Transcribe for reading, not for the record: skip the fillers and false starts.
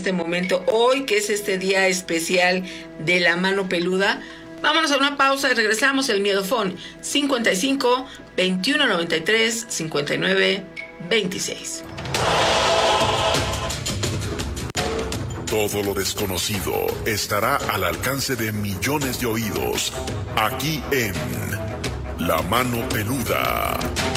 este momento, hoy que es este día especial de la mano peluda. Vámonos a una pausa y regresamos. El Miedofón 55 21 93 59 26. Todo lo desconocido estará al alcance de millones de oídos, aquí en La Mano Peluda.